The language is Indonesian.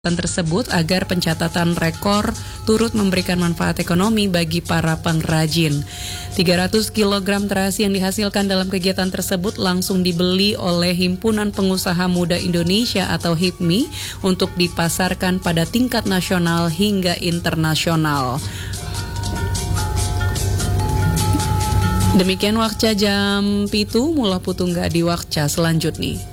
tersebut agar pencatatan rekor turut memberikan manfaat ekonomi bagi para pengrajin. 300 kg terasi yang dihasilkan dalam kegiatan tersebut langsung dibeli oleh Himpunan Pengusaha Muda Indonesia atau HIPMI untuk dipasarkan pada tingkat nasional hingga internasional. Demikian wakca jam pitu, mula putungga di wakca selanjutnya.